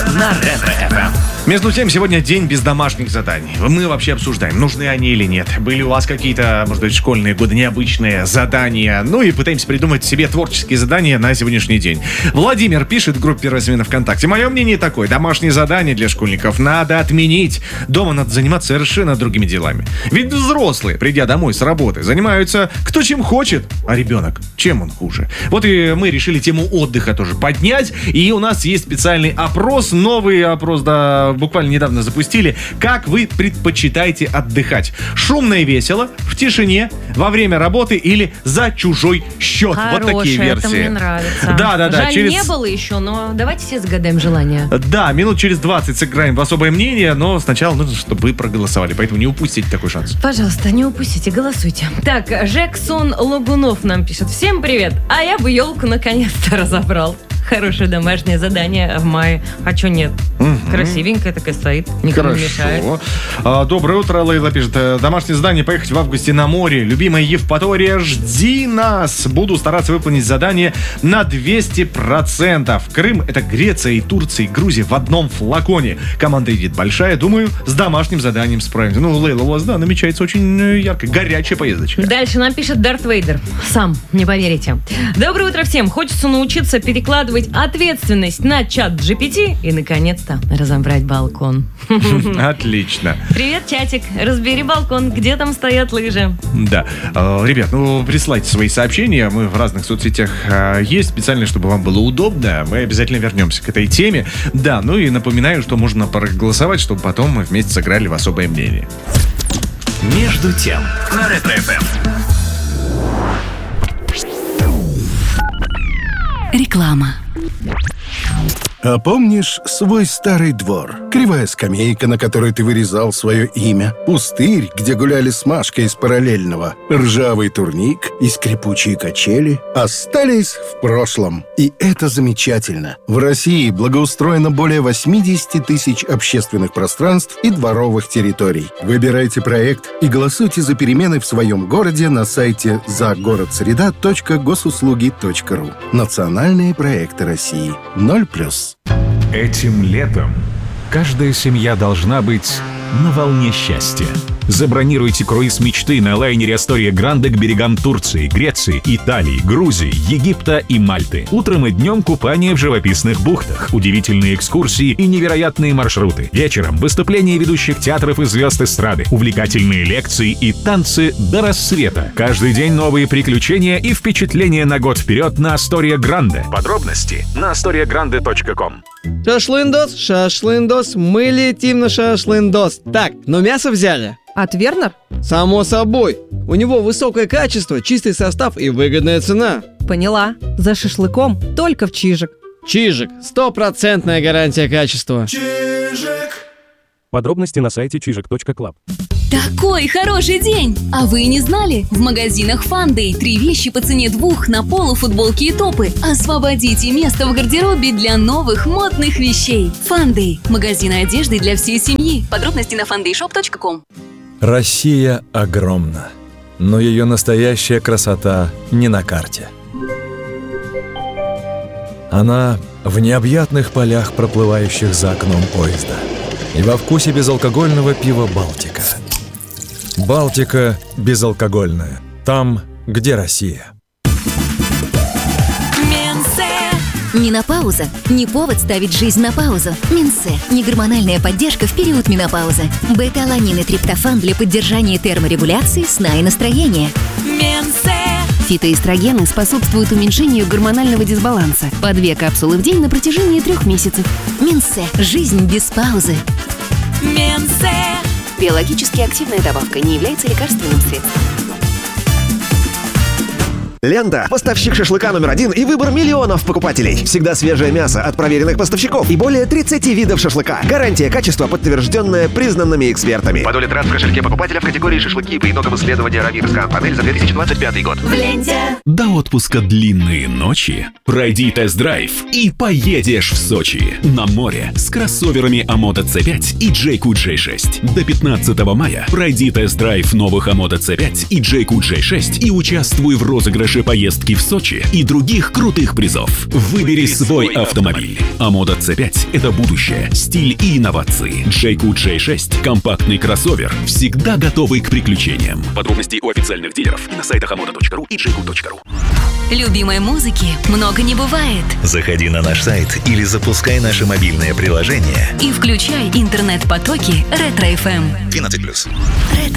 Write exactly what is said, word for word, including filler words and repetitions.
на Ретро-эф эм. Между тем, сегодня день без домашних заданий. Мы вообще обсуждаем, нужны они или нет. Были у вас какие-то, может быть, школьные годы необычные задания. Ну и пытаемся придумать себе творческие задания на сегодняшний день. Владимир пишет в группе «Первая смена ВКонтакте». Мое мнение такое. Домашние задания для школьников надо отменить. Дома надо заниматься совершенно другими делами. Ведь взрослые, придя домой с работы, занимаются кто чем хочет, а ребенок чем он хуже. Вот и мы решили тему отдыха тоже поднять. И у нас есть специальный опрос, новый опрос, да, буквально недавно запустили. Как вы предпочитаете отдыхать? Шумно и весело, в тишине, во время работы или за чужой счет? Хорошая, вот такие версии. Это мне нравится. Да, да, да. Жаль, через... не было еще, но давайте все загадаем желание. Да, минут через двадцать сыграем в особое мнение, но сначала нужно, чтобы вы проголосовали, поэтому не упустите такой шанс. Пожалуйста, не упустите, голосуйте. Так, Жексон Логунов нам пишет. Всем привет, а я бы елку наконец-то разобрал. Хорошее домашнее задание в мае. А что нет? Угу. Красивенькая такая стоит. Никому не мешает. А, доброе утро, Лейла пишет. Домашнее задание: поехать в августе на море. Любимая Евпатория, жди нас. Буду стараться выполнить задание на двести процентов. Крым — это Греция и Турция, и Грузия в одном флаконе. Команда идет большая. Думаю, с домашним заданием справимся. Ну, Лейла, у вас, да, намечается очень яркая, горячая поездочка. Дальше нам пишет Дарт Вейдер. Сам, не поверите. Доброе утро всем. Хочется научиться перекладывать ответственность на чат джи пи ти и, наконец-то, разобрать балкон. Отлично. Привет, чатик. Разбери балкон. Где там стоят лыжи? Да. Ребят, ну, присылайте свои сообщения. Мы в разных соцсетях есть, специально, чтобы вам было удобно. Мы обязательно вернемся к этой теме. Да, ну и напоминаю, что можно проголосовать, чтобы потом мы вместе сыграли в особое мнение. Между тем, на Ретро-эф эм. Реклама. А помнишь свой старый двор? Кривая скамейка, на которой ты вырезал свое имя, пустырь, где гуляли с Машкой из параллельного, ржавый турник и скрипучие качели остались в прошлом. И это замечательно. В России благоустроено более восемьдесят тысяч общественных пространств и дворовых территорий. Выбирайте проект и голосуйте за перемены в своем городе на сайте загородсреда точка госуслуги точка ру. Национальные проекты России. ноль плюс. Этим летом каждая семья должна быть на волне счастья. Забронируйте круиз мечты на лайнере Астория Гранде к берегам Турции, Греции, Италии, Грузии, Египта и Мальты. Утром и днем купание в живописных бухтах, удивительные экскурсии и невероятные маршруты. Вечером выступления ведущих театров и звезд эстрады, увлекательные лекции и танцы до рассвета. Каждый день новые приключения и впечатления на год вперед на Астория Гранде. Подробности на астория гранде точка ком. Шашлындос, шашлындос, мы летим на шашлындос. Так, но мясо взяли? От Вернер? Само собой. У него высокое качество, чистый состав и выгодная цена. Поняла. За шашлыком только в Чижик. Чижик. Стопроцентная гарантия качества. Чижик. Подробности на сайте чижик точка клаб. Такой хороший день! А вы не знали? В магазинах Фандэй три вещи по цене двух на полу, футболки и топы. Освободите место в гардеробе для новых модных вещей. Фандэй. Магазин одежды для всей семьи. Подробности на фандэй шоп точка ком. Россия огромна, но ее настоящая красота не на карте. Она в необъятных полях, проплывающих за окном поезда, и во вкусе безалкогольного пива «Балтика». «Балтика» безалкогольная. Там, где Россия. Не на паузу, не повод ставить жизнь на паузу. Минсе – негормональная поддержка в период менопаузы. Бета-аланин и триптофан для поддержания терморегуляции, сна и настроения. Минсе. Фитоэстрогены способствуют уменьшению гормонального дисбаланса. По две капсулы в день на протяжении трех месяцев. Минсе – жизнь без паузы. Минсе. Биологически активная добавка, не является лекарственным средством. Лента – поставщик шашлыка номер один и выбор миллионов покупателей. Всегда свежее мясо от проверенных поставщиков и более тридцати видов шашлыка. Гарантия качества, подтвержденная признанными экспертами. По доле трат в кошельке покупателя в категории шашлыки по итогам исследования Равирскан панель за две тысячи двадцать пятый год. В ленте. До отпуска длинные ночи. Пройди тест-драйв и поедешь в Сочи. На море с кроссоверами Амото си пять и Джейку джей шесть. До пятнадцатого мая пройди тест-драйв новых Амото си пять и Джейку джей шесть и участвуй в розыгрыше розыгрыше поездки в Сочи и других крутых призов. Выбери свой автомобиль. Амода си пять – это будущее, стиль и инновации. джей кью джей шесть – компактный кроссовер, всегда готовый к приключениям. Подробности у официальных дилеров и на сайтах амода точка ру и джей кью точка ру. Любимой музыки много не бывает. Заходи на наш сайт или запускай наше мобильное приложение И включай интернет-потоки Ретро эф эм. двенадцать плюс. Ретро